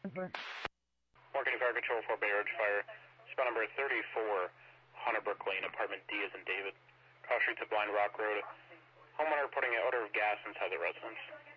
Marketing Fire Control for Bay Ridge Fire. Spot number 34, Hunterbrook Lane, apartment D as in David. Cross street to Blind Rock Road. Homeowner putting an odor of gas inside the residence.